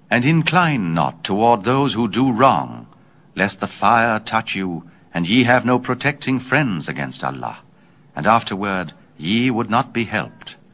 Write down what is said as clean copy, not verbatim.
And incline not toward those who do wrong, lest the fire touch you, and ye have no protecting friends against Allah, and afterward ye would not be helped.